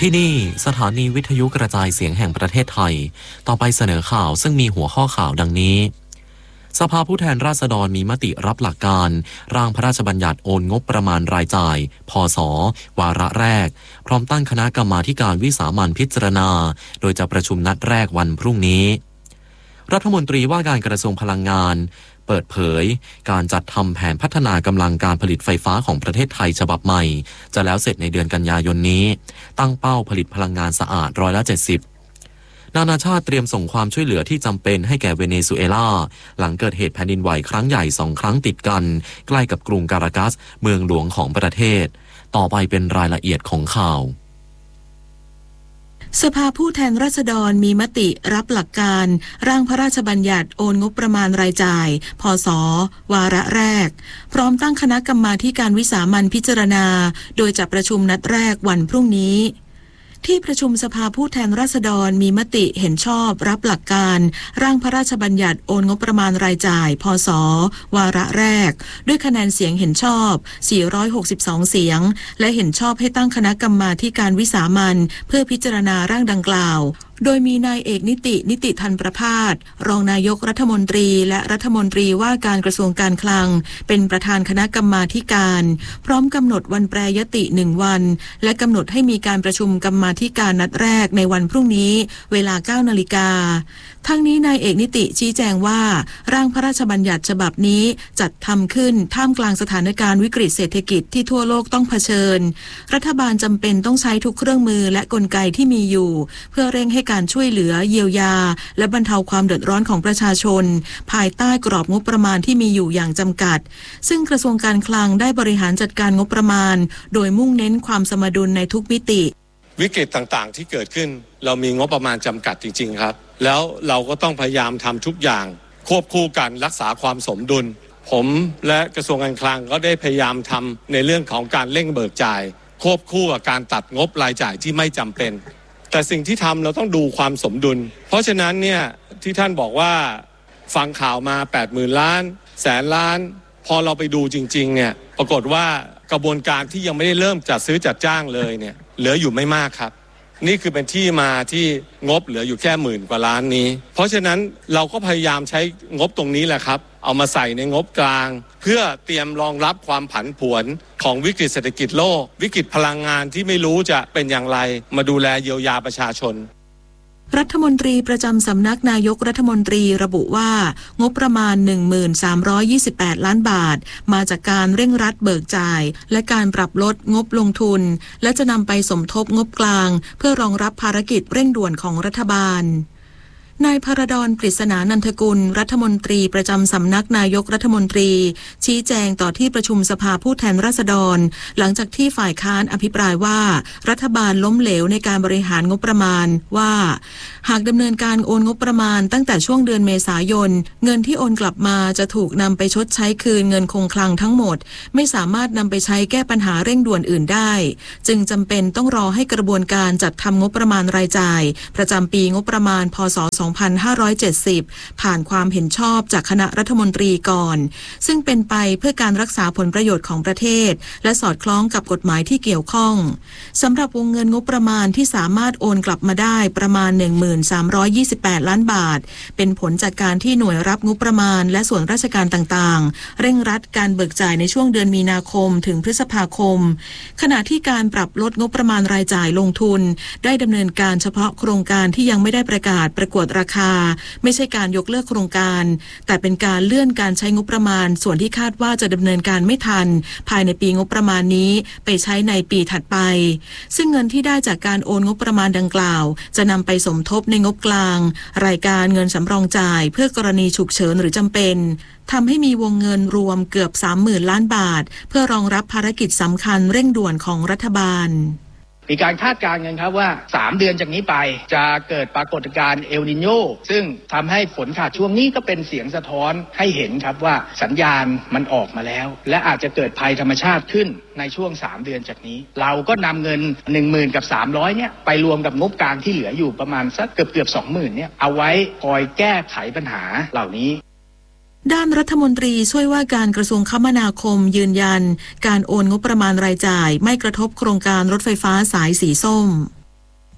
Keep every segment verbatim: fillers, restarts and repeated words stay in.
ที่นี่สถานีวิทยุกระจายเสียงแห่งประเทศไทยต่อไปเสนอข่าวซึ่งมีหัวข้อข่าวดังนี้สภาผู้แทนราษฎรมีมติรับหลักการร่างพระราชบัญญัติโอนงบประมาณรายจ่ายพศวาระแรกพร้อมตั้งคณะกรรมาธิการวิสามัญพิจารณาโดยจะประชุมนัดแรกวันพรุ่งนี้รัฐมนตรีว่าการกระทรวงพลังงานเปิดเผยการจัดทำแผนพัฒนากำลังการผลิตไฟฟ้าของประเทศไทยฉบับใหม่จะแล้วเสร็จในเดือนกันยายนนี้ตั้งเป้าผลิตพลังงานสะอาดร้อยละเจ็ดสิบนานาชาติเตรียมส่งความช่วยเหลือที่จำเป็นให้แก่เวเนซุเอลาหลังเกิดเหตุแผ่นดินไหวครั้งใหญ่สองครั้งติดกันใกล้กับกรุงการากัสเมืองหลวงของประเทศต่อไปเป็นรายละเอียดของข่าวสภาผู้แทนราษฎรมีมติรับหลักการร่างพระราชบัญญัติโอนงบประมาณรายจ่ายพศวาระแรกพร้อมตั้งคณะกรรมาธิการวิสามัญพิจารณาโดยจะประชุมนัดแรกวันพรุ่งนี้ที่ประชุมสภาผู้แทนราษฎรมีมติเห็นชอบรับหลักการร่างพระราชบัญญัติโอนงบประมาณรายจ่ายพศวาระแรกด้วยคะแนนเสียงเห็นชอบสี่ร้อยหกสิบสองเสียงและเห็นชอบให้ตั้งคณะกรรมาธิการวิสามัญเพื่อพิจารณาร่างดังกล่าวโดยมีนายเอกนิตินิติธันประภาสรองนายกรัฐมนตรีและรัฐมนตรีว่าการกระทรวงการคลังเป็นประธานคณะกรรมาธิการพร้อมกำหนดวันแปรยติหนึ่งวันและกำหนดให้มีการประชุมกรรมาธิการนัดแรกในวันพรุ่งนี้เวลา เก้านาฬิกาทั้งนี้นายเอกนิติชี้แจงว่าร่างพระราชบัญญัติฉบับนี้จัดทำขึ้นท่ามกลางสถานการณ์วิกฤตเศรษฐกิจที่ทั่วโลกต้องเผชิญรัฐบาลจำเป็นต้องใช้ทุกเครื่องมือและกลไกที่มีอยู่เพื่อเร่งให้การช่วยเหลือเยียวยาและบรรเทาความเดือดร้อนของประชาชนภายใต้กรอบงบประมาณที่มีอยู่อย่างจำกัดซึ่งกระทรวงการคลังได้บริหารจัดการงบประมาณโดยมุ่งเน้นความสมดุลในทุกมิติวิกฤตต่างๆที่เกิดขึ้นเรามีงบประมาณจำกัดจริงๆครับแล้วเราก็ต้องพยายามทำทุกอย่างควบคู่กันรักษาความสมดุลผมและกระทรวงการคลังก็ได้พยายามทำในเรื่องของการเร่งเบิกจ่ายควบคู่กับการตัดงบรายจ่ายที่ไม่จำเป็นแต่สิ่งที่ทำเราต้องดูความสมดุลเพราะฉะนั้นเนี่ยที่ท่านบอกว่าฟังข่าวมา แปดหมื่น ล้านแสนล้านพอเราไปดูจริงๆเนี่ยปรากฏว่ากระบวนการที่ยังไม่ได้เริ่มจัดซื้อจัดจ้างเลยเนี่ยเหลืออยู่ไม่มากครับนี่คือเป็นที่มาที่งบเหลืออยู่แค่หมื่นกว่าล้านนี้เพราะฉะนั้นเราก็พยายามใช้งบตรงนี้แหละครับเอามาใส่ในงบกลางเพื่อเตรียมรองรับความผันผวนของวิกฤตเศรษฐกิจโลกวิกฤตพลังงานที่ไม่รู้จะเป็นอย่างไรมาดูแลเยียวยาประชาชนรัฐมนตรีประจำสำนักนายกรัฐมนตรีระบุว่างบประมาณ หนึ่งพันสามร้อยยี่สิบแปด ล้านบาทมาจากการเร่งรัดเบิกจ่ายและการปรับลดงบลงทุนและจะนำไปสมทบงบกลางเพื่อรองรับภารกิจเร่งด่วนของรัฐบาลนายภรดร กฤษณานันทกุลรัฐมนตรีประจำสำนักนายกรัฐมนตรีชี้แจงต่อที่ประชุมสภาผู้แทนราษฎรหลังจากที่ฝ่ายค้านอภิปรายว่ารัฐบาลล้มเหลวในการบริหารงบประมาณว่าหากดำเนินการโอนงบประมาณตั้งแต่ช่วงเดือนเมษายนเงินที่โอนกลับมาจะถูกนำไปชดใช้คืนเงินคงคลังทั้งหมดไม่สามารถนำไปใช้แก้ปัญหาเร่งด่วนอื่นได้จึงจำเป็นต้องรอให้กระบวนการจัดทำงบประมาณรายจ่ายประจำปีงบประมาณพ.ศ. สองพันห้าร้อยเจ็ดสิบผ่านความเห็นชอบจากคณะรัฐมนตรีก่อนซึ่งเป็นไปเพื่อการรักษาผลประโยชน์ของประเทศและสอดคล้องกับกฎหมายที่เกี่ยวข้องสำหรับวงเงินงบประมาณที่สามารถโอนกลับมาได้ประมาณ หนึ่งพันสามร้อยยี่สิบแปด ล้านบาทเป็นผลจากการที่หน่วยรับงบประมาณและส่วนราชการต่างๆเร่งรัดการเบิกจ่ายในช่วงเดือนมีนาคมถึงพฤษภาคมขณะที่การปรับลดงบประมาณรายจ่ายลงทุนได้ดำเนินการเฉพาะโครงการที่ยังไม่ได้ประกาศประกวดราคาไม่ใช่การยกเลิกโครงการแต่เป็นการเลื่อนการใช้งบประมาณส่วนที่คาดว่าจะดำเนินการไม่ทันภายในปีงบประมาณนี้ไปใช้ในปีถัดไปซึ่งเงินที่ได้จากการโอนงบประมาณดังกล่าวจะนำไปสมทบในงบกลางรายการเงินสำรองจ่ายเพื่อกรณีฉุกเฉินหรือจำเป็นทำให้มีวงเงินรวมเกือบ สามหมื่น ล้านบาทเพื่อรองรับภารกิจสำคัญเร่งด่วนของรัฐบาลมีการคาดการณ์กันครับว่าสามเดือนจากนี้ไปจะเกิดปรากฏการณ์เอลนิโญซึ่งทำให้ฝนขาดช่วงนี้ก็เป็นเสียงสะท้อนให้เห็นครับว่าสัญญาณมันออกมาแล้วและอาจจะเกิดภัยธรรมชาติขึ้นในช่วงสามเดือนจากนี้เราก็นำเงิน หนึ่งหมื่น กับ สามร้อยเนี่ยไปรวมกับงบกลางที่เหลืออยู่ประมาณสักเกือบๆ สองหมื่น เนี่ยเอาไว้คอยแก้ไขปัญหาเหล่านี้ด้านรัฐมนตรีช่วยว่าการกระทรวงคมนาคมยืนยันการโอนงบประมาณรายจ่ายไม่กระทบโครงการรถไฟฟ้าสายสีส้ม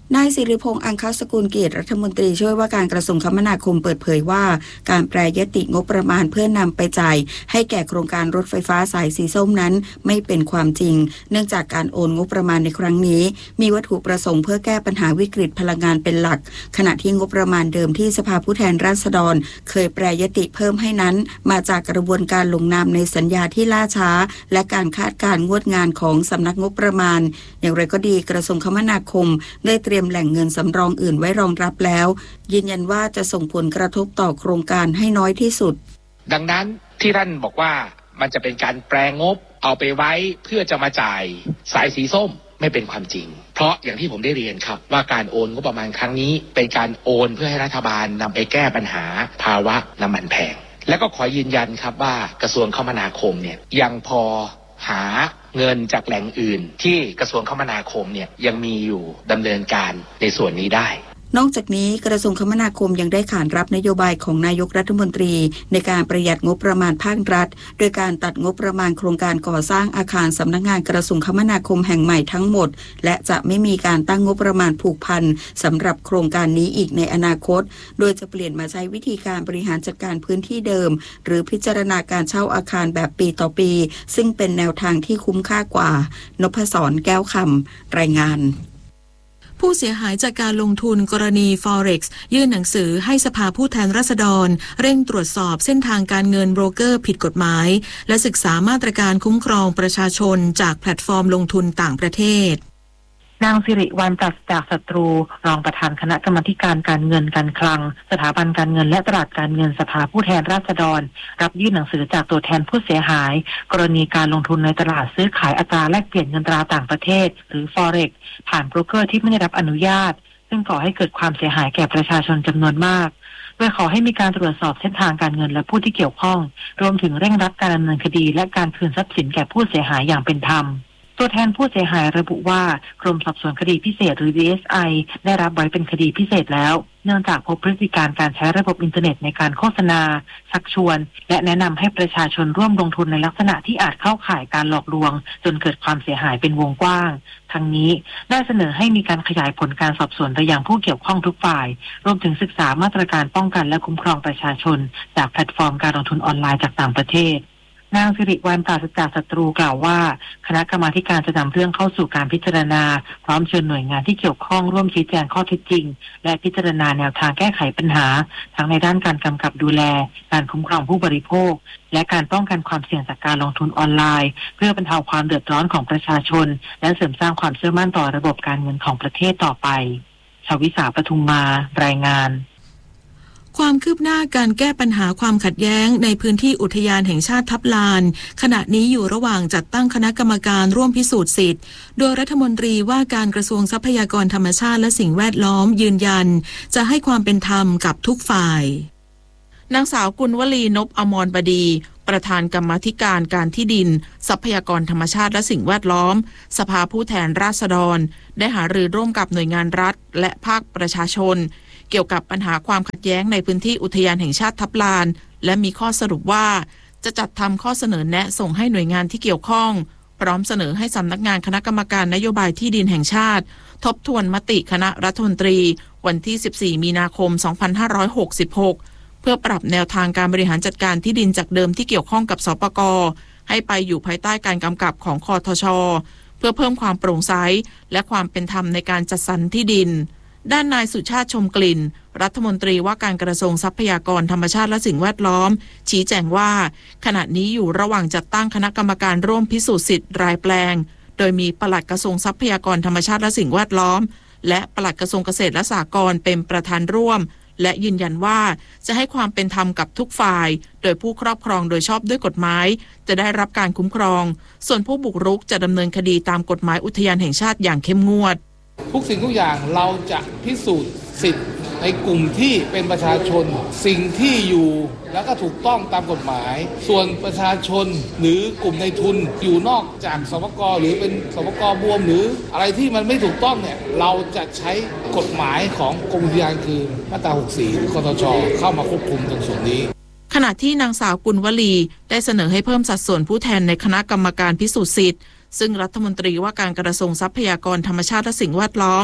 นายสิริพงษ์อังคสกุลเกียรติรัฐมนตรีช่วยว่าการกระทรวงคมนาคมเปิดเผยว่าการแปรยติงบประมาณเพื่อนำไปจ่ายให้แก่โครงการรถไฟฟ้าสายสีส้มนั้นไม่เป็นความจริงเนื่องจากการโอนงบประมาณในครั้งนี้มีวัตถุประสงค์เพื่อแก้ปัญหาวิกฤตพลังงานเป็นหลักขณะที่งบประมาณเดิมที่สภาผู้แทนราษฎรเคยแปรยติเพิ่มให้นั้นมาจากกระบวนการลงนามในสัญญาที่ล่าช้าและการคาดการณ์งวดงานของสำนักงบประมาณอย่างไรก็ดีกระทรวงคมนาคมได้เตรียมแหล่งเงินสำรองอื่นไว้รองรับแล้วยืนยันว่าจะส่งผลกระทบต่อโครงการให้น้อยที่สุดดังนั้นที่ท่านบอกว่ามันจะเป็นการแปรงบเอาไปไว้เพื่อจะมาจ่ายสายสีส้มไม่เป็นความจริงเพราะอย่างที่ผมได้เรียนครับว่าการโอนงบประมาณครั้งนี้เป็นการโอนเพื่อให้รัฐบาลนำไปแก้ปัญหาภาวะน้ำมันแพงและก็ขอยืนยันครับว่ากระทรวงคมนาคมเนี่ยยังพอหาเงินจากแหล่งอื่นที่กระทรวงคมนาคมเนี่ยยังมีอยู่ดำเนินการในส่วนนี้ได้นอกจากนี้กระทรวงคมนาคมยังได้ขานรับนโยบายของนายกรัฐมนตรีในการประหยัดงบประมาณภาครัฐโดยการตัดงบประมาณโครงการก่อสร้างอาคารสำนักงานกระทรวงคมนาคมแห่งใหม่ทั้งหมดและจะไม่มีการตั้งงบประมาณผูกพันสำหรับโครงการนี้อีกในอนาคตโดยจะเปลี่ยนมาใช้วิธีการบริหารจัดการพื้นที่เดิมหรือพิจารณาการเช่าอาคารแบบปีต่อปีซึ่งเป็นแนวทางที่คุ้มค่ากว่านพศรแก้วคำรายงานผู้เสียหายจากการลงทุนกรณี Forex ยื่นหนังสือให้สภาผู้แทนราษฎรเร่งตรวจสอบเส้นทางการเงินโบรกเกอร์ผิดกฎหมายและศึกษามาตรการคุ้มครองประชาชนจากแพลตฟอร์มลงทุนต่างประเทศนางสิริวัลย์ ปราศจากศัตรูรองประธานคณะกรรมาการการเงินการคลังสถาบันการเงินและตลาดการเงินสภาผู้แทนราษฎรรับยื่นหนังสือจากตัวแทนผู้เสียหายกรณีการลงทุนในตลาดซื้อขายอัตราแลกเปลี่ยนเงินตราต่างประเทศหรือ Forex ผ่านโบรกเกอร์ที่ไม่ได้รับอนุญาตซึ่งก่อให้เกิดความเสียหายแก่ประชาชนจำนวนมากโดยขอให้มีการตรวจสอบเส้นทางการเงินและผู้ที่เกี่ยวข้องรวมถึงเร่งรัดการดำเนินคดีและการคืนทรัพย์สินแก่ผู้เสียหายอย่างเป็นธรรมตัวแทนผู้เสียหายระบุว่ากรมสอบสวนคดีพิเศษหรือ ดี เอส ไอ ได้รับไว้เป็นคดีพิเศษแล้วเนื่องจากพบพฤติการการใช้ระบบอินเทอร์เน็ตในการโฆษณาชักชวนและแนะนำให้ประชาชนร่วมลงทุนในลักษณะที่อาจเข้าข่ายการหลอกลวงจนเกิดความเสียหายเป็นวงกว้างทั้งนี้ได้เสนอให้มีการขยายผลการสอบสวนไปยังผู้เกี่ยวข้องทุกฝ่ายรวมถึงศึกษามาตรการป้องกันและคุ้มครองประชาชนจากแพลตฟอร์มการลงทุนออนไลน์จากต่างประเทศนางสิริวัลย์ ปราศจากศัตรูกล่าวว่าคณะกรรมาการจะนำเรื่องเข้าสู่การพิจารณาพร้อมเชิญหน่วยงานที่เกี่ยวข้องร่วมชี้แจงข้อเท็จจริงและพิจารณาแนวทางแก้ไขปัญหาทั้งในด้านการกำกับดูแลการคุ้มครองผู้บริโภคและการป้องกันความเสี่ยงจากการลงทุนออนไลน์เพื่อบรรเทาความเดือดร้อนของประชาชนและเสริมสร้างความเชื่อมั่นต่อระบบการเงินของประเทศต่อไปชวิสา ปทุมมารายงานความคืบหน้าการแก้ปัญหาความขัดแย้งในพื้นที่อุทยานแห่งชาติทับลานขณะนี้อยู่ระหว่างจัดตั้งคณะกรรมการร่วมพิสูจน์สิทธิ์โดยรัฐมนตรีว่าการกระทรวงทรัพยากรธรรมชาติและสิ่งแวดล้อมยืนยันจะให้ความเป็นธรรมกับทุกฝ่ายนางสาวกุลวลีนพอมรบดีประธานกรรมาธิการการที่ดินทรัพยากรธรรมชาติและสิ่งแวดล้อมสภาผู้แทนราษฎรได้หารือร่วมกับหน่วยงานรัฐและภาคประชาชนเกี่ยวกับปัญหาความขัดแย้งในพื้นที่อุทยานแห่งชาติทับลานและมีข้อสรุปว่าจะจัดทำข้อเสนอแนะส่งให้หน่วยงานที่เกี่ยวข้องพร้อมเสนอให้สำนักงานคณะกรรมการนโยบายที่ดินแห่งชาติทบทวนมติคณะรัฐมนตรีวันที่สิบสี่มีนาคมสองพันห้าร้อยหกสิบหกเพื่อปรับแนวทางการบริหารจัดการที่ดินจากเดิมที่เกี่ยวข้องกับสปก.ให้ไปอยู่ภายใต้การกำกับของคทช.เพื่อเพิ่มความโปร่งใสและความเป็นธรรมในการจัดสรรที่ดินด้านนายสุชาติชมกลิ่นรัฐมนตรีว่าการกระทรวงทรัพยากรธรรมชาติและสิ่งแวดล้อมชี้แจงว่าขณะนี้อยู่ระหว่างจัดตั้งคณะกรรมการร่วมพิสูจน์สิทธิ์รายแปลงโดยมีปลัดกระทรวงทรัพยากรธรรมชาติและสิ่งแวดล้อมและปลัดกระทรวงเกษตรและสหกรณ์เป็นประธานร่วมและยืนยันว่าจะให้ความเป็นธรรมกับทุกฝ่ายโดยผู้ครอบครองโดยชอบด้วยกฎหมายจะได้รับการคุ้มครองส่วนผู้บุกรุกจะดำเนินคดีตามกฎหมายอุทยานแห่งชาติอย่างเข้มงวดทุกสิ่งทุกอย่างเราจะพิสูจน์สิทธิ์ในกลุ่มที่เป็นประชาชนสิ่งที่อยู่แล้วก็ถูกต้องตามกฎหมายส่วนประชาชนหรือกลุ่มในทุนอยู่นอกจากสปก.หรือเป็นสปก.บวมหรืออะไรที่มันไม่ถูกต้องเนี่ยเราจะใช้กฎหมายของกรมอุทยานคือมาตราหกสิบสี่หรือคทช.เข้ามาควบคุมตรงส่วนนี้ขณะที่นางสาวกุลวลีได้เสนอให้เพิ่มสัดส่วนผู้แทนในคณะกรรมการพิสูจน์สิทธิ์ซึ่งรัฐมนตรีว่าการกระทรวงทรัพยากรธรรมชาติและสิ่งแวดล้อม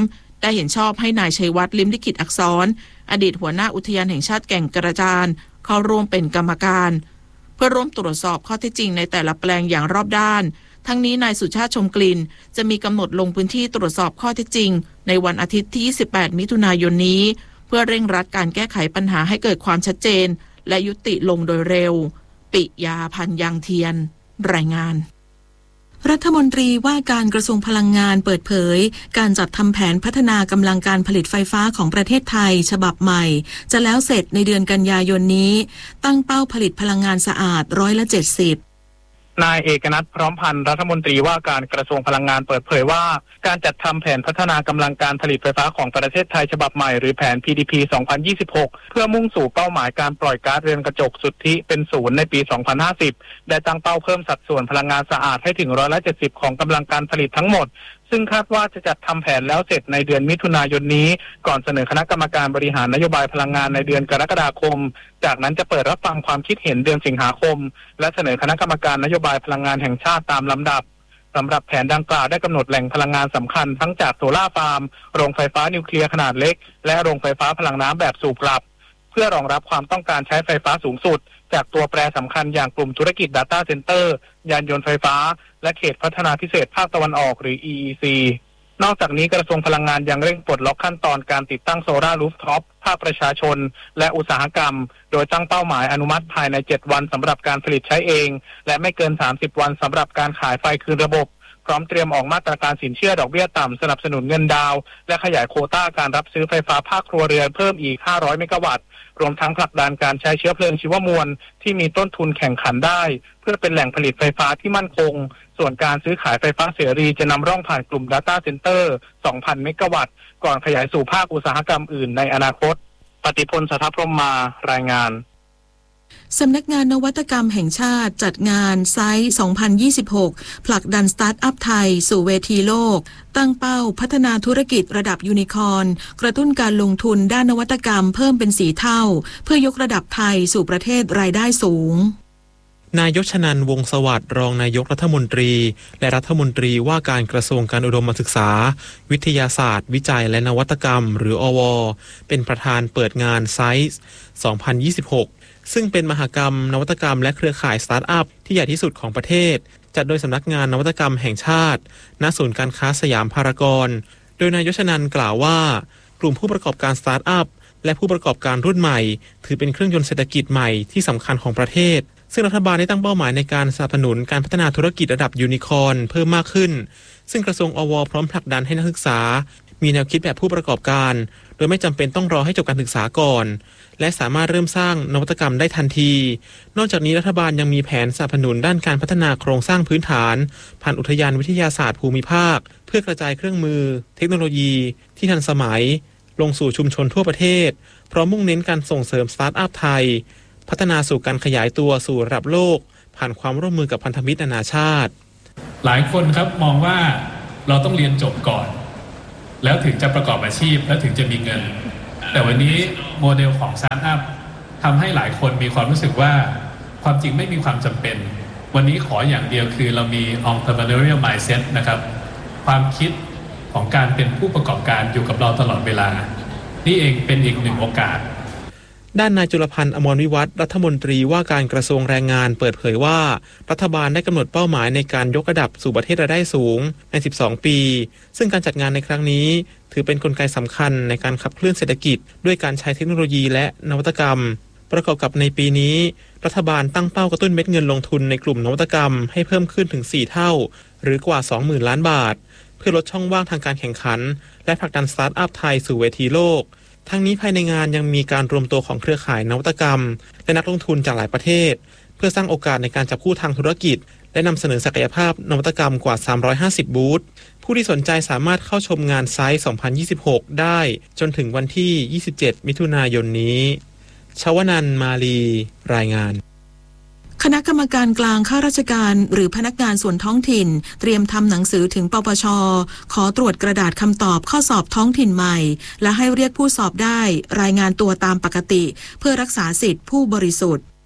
ได้เห็นชอบให้นายชัยวัฒน์ลิ้มลิขิตอักษรอดีตหัวหน้าอุทยานแห่งชาติแก่งกระจานเข้าร่วมเป็นกรรมการเพื่อร่วมตรวจสอบข้อเท็จจริงในแต่ละแปลงอย่างรอบด้านทั้งนี้นายสุชาติชมกลิ่นจะมีกำหนดลงพื้นที่ตรวจสอบข้อเท็จจริงในวันอาทิตย์ที่ยี่สิบแปดมิถุนายนนี้เพื่อเร่งรัดการแก้ไขปัญหาให้เกิดความชัดเจนและยุติลงโดยเร็วปิยาพันธ์ยังเทียนรายงานรัฐมนตรีว่าการกระทรวงพลังงานเปิดเผยการจัดทำแผนพัฒนากำลังการผลิตไฟฟ้าของประเทศไทยฉบับใหม่จะแล้วเสร็จในเดือนกันยายนนี้ตั้งเป้าผลิตพลังงานสะอาดร้อยละเจ็ดสิบนายเอกนัทพร้อมพันธ์รัฐมนตรีว่าการกระทรวงพลังงานเปิดเผยว่าการจัดทำแผนพัฒนากำลังการผลิตไฟฟ้าของประเทศไทยฉบับใหม่หรือแผน พี ดี พี สองพันยี่สิบหกเพื่อมุ่งสู่เป้าหมายการปล่อยก๊าซเรือนกระจกสุทธิเป็นศูนย์ในปีสองพันห้าสิบได้ตั้งเป้าเพิ่มสัดส่วนพลังงานสะอาดให้ถึงร้อยละเจ็ดสิบของกำลังการผลิตทั้งหมดซึ่งคาดว่าจะจัดทำแผนแล้วเสร็จในเดือนมิถุนายนนี้ก่อนเสนอคณะกรรมการบริหารนโยบายพลังงานในเดือนกรกฎาคมจากนั้นจะเปิดรับฟังความคิดเห็นเดือนสิงหาคมและเสนอคณะกรรมการนโยบายพลังงานแห่งชาติตามลำดับสำหรับแผนดังกล่าวได้กำหนดแหล่งพลังงานสำคัญทั้งจากโซล่าร์ฟาร์มโรงไฟฟ้านิวเคลียร์ขนาดเล็กและโรงไฟฟ้าพลังน้ำแบบสูบกลับเพื่อรองรับความต้องการใช้ไฟฟ้าสูงสุดจากตัวแปรสำคัญอย่างกลุ่มธุรกิจ Data Center ยานยนต์ไฟฟ้าและเขตพัฒนาพิเศษภาคตะวันออกหรือ อี อี ซี นอกจากนี้กระทรวงพลังงานยังเร่งปลดล็อกขั้นตอนการติดตั้งโซลาร์รูฟท็อปภาคประชาชนและอุตสาหกรรมโดยตั้งเป้าหมายอนุมัติภายในเจ็ดวันสำหรับการผลิตใช้เองและไม่เกินสามสิบวันสำหรับการขายไฟคืนระบบพร้อมเตรียมออกมาตรการสินเชื่อดอกเบี้ยต่ำสนับสนุนเงินดาวน์และขยายโควต้าการรับซื้อไฟฟ้าภาคครัวเรือนเพิ่มอีกห้าร้อยเมกะวัตต์รวมทั้งผลักดันการใช้เชื้อเพลิงชีวมวลที่มีต้นทุนแข่งขันได้เพื่อเป็นแหล่งผลิตไฟฟ้าที่มั่นคงส่วนการซื้อขายไฟฟ้าเสรีจะนำร่องผ่านกลุ่ม Data Center สองพัน เมกะวัตต์ก่อนขยายสู่ภาคอุตสาหกรรมอื่นในอนาคตปฏิพล สัทธพรหมมารายงานสำนักงานนวัตกรรมแห่งชาติจัดงานไซต์ สองพันยี่สิบหก ผลักดันสตาร์ทอัพไทยสู่เวทีโลกตั้งเป้าพัฒนาธุรกิจระดับยูนิคอร์นกระตุ้นการลงทุนด้านนวัตกรรมเพิ่มเป็นสี่เท่าเพื่อยกระดับไทยสู่ประเทศรายได้สูงนายกชนันท์วงศ์สวัสดิ์รองนายกรัฐมนตรีและรัฐมนตรีว่าการกระทรวงการอุดมศึกษาวิทยาศาสตร์วิจัยและนวัตกรรมหรืออวเป็นประธานเปิดงานไซส์ สองพันยี่สิบหกซึ่งเป็นมหกรรมนวัตกรรมและเครือข่ายสตาร์ทอัพที่ใหญ่ที่สุดของประเทศจัดโดยสำนักงานนวัตกรรมแห่งชาติณศูนย์การค้าสยามพารากอนโดยนายกชนันท์กล่าวว่ากลุ่มผู้ประกอบการสตาร์ทอัพและผู้ประกอบการรุ่นใหม่ถือเป็นเครื่องยนต์เศรษฐกิจใหม่ที่สำคัญของประเทศซึ่งรัฐบาลได้ตั้งเป้าหมายในการสนับสนุนการพัฒนาธุรกิจระดับยูนิคอร์นเพิ่มมากขึ้นซึ่งกระทรวงอวพร้อมผลักดันให้นักศึกษามีแนวคิดแบบผู้ประกอบการโดยไม่จำเป็นต้องรอให้จบการศึกษาก่อนและสามารถเริ่มสร้างนวัตกรรมได้ทันทีนอกจากนี้รัฐบาลยังมีแผนสนับสนุนด้านการพัฒนาโครงสร้างพื้นฐานผ่านอุทยานวิทยาศาสตร์ภูมิภาคเพื่อกระจายเครื่องมือเทคโนโลยีที่ทันสมัยลงสู่ชุมชนทั่วประเทศพร้อมมุ่งเน้นการส่งเสริมสตาร์ทอัพไทยพัฒนาสู่การขยายตัวสู่ระดับโลกผ่านความร่วมมือกับพันธมิตรนานาชาติหลายคนครับมองว่าเราต้องเรียนจบก่อนแล้วถึงจะประกอบอาชีพแล้วถึงจะมีเงินแต่วันนี้โมเดลของสตาร์ทอัพทำให้หลายคนมีความรู้สึกว่าความจริงไม่มีความจำเป็นวันนี้ขออย่างเดียวคือเรามี entrepreneurial mindset นะครับความคิดของการเป็นผู้ประกอบการอยู่กับเราตลอดเวลานี่เองเป็นอีกหนึ่งโอกาสด้านนายจุลพันธ์อมรวิวัฒน์รัฐมนตรีว่าการกระทรวงแรงงานเปิดเผยว่ารัฐบาลได้กำหนดเป้าหมายในการยกระดับสู่ประเทศรายได้สูงในสิบสองปีซึ่งการจัดงานในครั้งนี้ถือเป็นกลไกสำคัญในการขับเคลื่อนเศรษฐกิจด้วยการใช้เทคโนโลยีและนวัตกรรมประกอบกับในปีนี้รัฐบาลตั้งเป้ากระตุ้นเม็ดเงินลงทุนในกลุ่มนวัตกรรมให้เพิ่มขึ้นถึงสี่เท่าหรือกว่า สองหมื่น ล้านบาทเพื่อลดช่องว่างทางการแข่งขันและผลักดันสตาร์ทอัพไทยสู่เวทีโลกทั้งนี้ภายในงานยังมีการรวมตัวของเครือข่ายนวัตกรรมและนักลงทุนจากหลายประเทศเพื่อสร้างโอกาสในการจับคู่ทางธุรกิจและนำเสนอศักยภาพนวัตกรรมกว่าสามร้อยห้าสิบบูธผู้ที่สนใจสามารถเข้าชมงานไซต์ สองพันยี่สิบหก ได้จนถึงวันที่ ยี่สิบเจ็ด มิถุนายนนี้ชวนันท์มาลีรายงานคณะกรรมการกลางข้าราชการหรือพนักงานส่วนท้องถิ่นเตรียมทำหนังสือถึงปปช.ขอตรวจกระดาษคำตอบข้อสอบท้องถิ่นใหม่และให้เรียกผู้สอบได้รายงานตัวตามปกติเพื่อรักษาสิทธิผู้บริสุทธิ์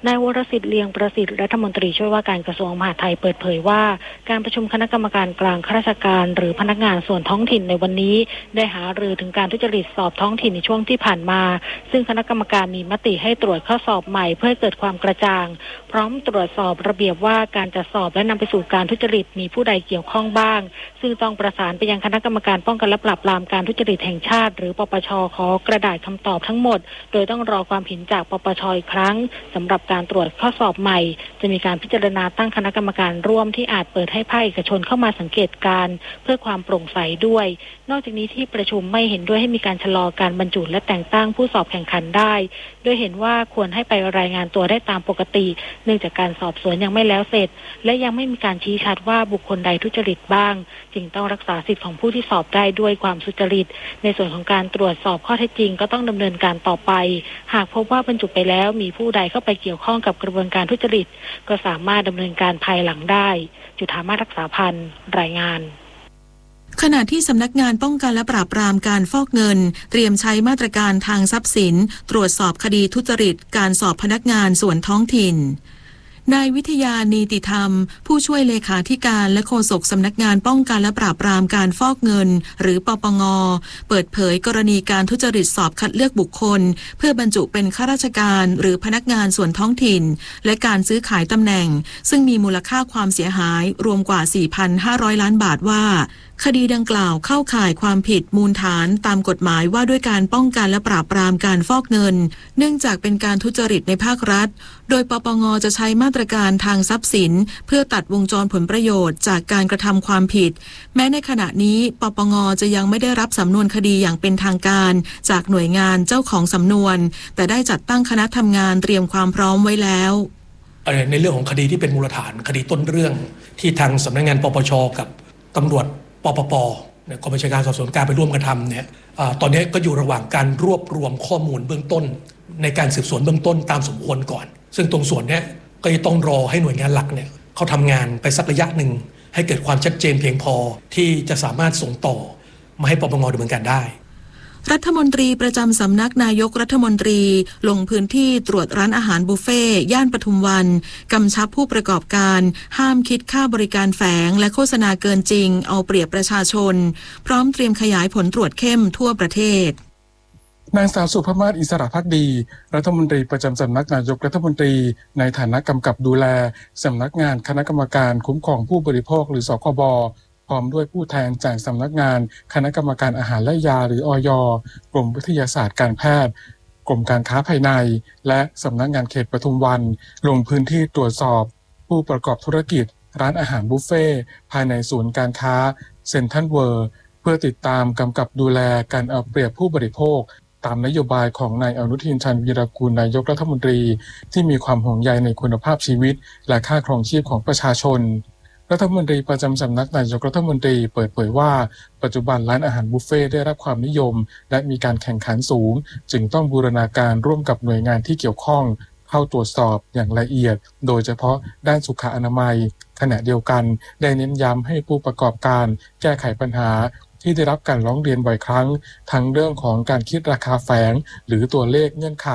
นายวรสิทธิ์เลียงประสิทธิ์รัฐมนตรีช่วยว่าการกระทรวงมหาดไทยเปิดเผยว่าการประชุมคณะกรรมการกลางข้าราชการหรือพนักงานส่วนท้องถิ่นในวันนี้ได้หารือถึงการทุจริตสอบท้องถิ่นในช่วงที่ผ่านมาซึ่งคณะกรรมการมีมติให้ตรวจข้อสอบใหม่เพื่อให้เกิดความกระจ่างพร้อมตรวจสอบระเบียบว่าการจัดสอบและนำไปสู่การทุจริตมีผู้ใดเกี่ยวข้องบ้างซึ่งต้องประสานไปยังคณะกรรมการป้องกันและปราบปรามการทุจริตแห่งชาติหรือปปช.ขอกระดาษคำตอบทั้งหมดโดยต้องรอความเห็นจากปปช.อีกครั้งสำหรับการตรวจข้อสอบใหม่จะมีการพิจารณาตั้งคณะกรรมการร่วมที่อาจเปิดให้ภาคเอกชนเข้ามาสังเกตการเพื่อความโปร่งใสด้วยนอกจากนี้ที่ประชุมไม่เห็นด้วยให้มีการชะลอการบรรจุและแต่งตั้งผู้สอบแข่งขันได้โดยเห็นว่าควรให้ไปรายงานตัวได้ตามปกติเนื่องจากการสอบสวนยังไม่แล้วเสร็จและยังไม่มีการชี้ชัดว่าบุคคลใดทุจริตบ้างจึงต้องรักษาสิทธิของผู้ที่สอบได้ด้วยความสุจริตในส่วนของการตรวจสอบข้อเท็จจริงก็ต้องดำเนินการต่อไปหากพบว่าบรรจุไปแล้วมีผู้ใดเข้าไปเกี่ยวข้องกับกระบวนการทุจริตก็สามารถดำเนินการภายหลังได้จุฑามาศรักษาพันธ์รายงานขณะที่สำนักงานป้องกันและปราบปรามการฟอกเงินเตรียมใช้มาตรการทางทรัพย์สินตรวจสอบคดีทุจริตการสอบพนักงานส่วนท้องถิ่นนายวิทยานีติธรรมผู้ช่วยเลขาธิการและโฆษกสำนักงานป้องกันและปราบปรามการฟอกเงินหรือปปง.เปิดเผยกรณีการทุจริตสอบคัดเลือกบุคคลเพื่อบรรจุเป็นข้าราชการหรือพนักงานส่วนท้องถิ่นและการซื้อขายตำแหน่งซึ่งมีมูลค่าความเสียหายรวมกว่า สี่พันห้าร้อย ล้านบาทว่าคดีดังกล่าวเข้าข่ายความผิดมูลฐานตามกฎหมายว่าด้วยการป้องกันและปราบปรามการฟอกเงินเนื่องจากเป็นการทุจริตในภาครัฐโดยปปง.จะใช้มาตรการทางทรัพย์สินเพื่อตัดวงจรผลประโยชน์จากการกระทำความผิดแม้ในขณะนี้ปปง.จะยังไม่ได้รับสำนวนคดีอย่างเป็นทางการจากหน่วยงานเจ้าของสำนวนแต่ได้จัดตั้งคณะทำงานเตรียมความพร้อมไว้แล้วในเรื่องของคดีที่เป็นมูลฐานคดีต้นเรื่องที่ทางสำนักงานปปช.กับตำรวจปปป.กองบัญชาการสอบสวนกลางไปร่วมกันทำเนี่ยตอนนี้ก็อยู่ระหว่างการรวบรวมข้อมูลเบื้องต้นในการสืบสวนเบื้องต้นตามสมควรก่อนซึ่งตรงส่วนนี้ก็จะต้องรอให้หน่วยงานหลักเนี่ยเขาทำงานไปสักระยะหนึ่งให้เกิดความชัดเจนเพียงพอที่จะสามารถส่งต่อมาให้ปปง.ดำเนินการได้รัฐมนตรีประจำสำนักนายกรัฐมนตรีลงพื้นที่ตรวจร้านอาหารบุฟเฟ่ย่านปทุมวันกำชับผู้ประกอบการห้ามคิดค่าบริการแฝงและโฆษณาเกินจริงเอาเปรียบประชาชนพร้อมเตรียมขยายผลตรวจเข้มทั่วประเทศนางสาวสุภมาศอิสระภักดีรัฐมนตรีประจำสำนักนายกรัฐมนตรีในฐานะกำกับดูแลสำนักงานคณะกรรมการคุ้มครองผู้บริโภคหรือสคบพร้อมด้วยผู้แทนจากสำนักงานคณะกรรมการอาหารและยาหรืออย.กรมวิทยาศาสตร์การแพทย์กรมการค้าภายในและสำนักงานเขตปทุมวันลงพื้นที่ตรวจสอบผู้ประกอบธุรกิจร้านอาหารบุฟเฟ่ภายในศูนย์การค้าเซ็นทรัลเวิลด์เพื่อติดตามกำกับดูแลการเอาเปรียบผู้บริโภคตามนโยบายของนายอนุทินชาญวีรกูลนายกรัฐมนตรีที่มีความห่วงใยในคุณภาพชีวิตและค่าครองชีพของประชาชนรัฐมนตรีประจำสำนักนายกรัฐมนตรีเปิดเผยว่าปัจจุบันร้านอาหารบุฟเฟ่ได้รับความนิยมและมีการแข่งขันสูงจึงต้องบูรณาการร่วมกับหน่วยงานที่เกี่ยวข้องเข้าตรวจสอบอย่างละเอียดโดยเฉพาะด้านสุขอนามัยขณะเดียวกันได้เน้นย้ำให้ผู้ประกอบการแก้ไขปัญหาที่ได้รับการร้องเรียนบ่อยครั้งทั้งเรื่องของการคิดราคาแฝงหรือตัวเลขเงื่อนไข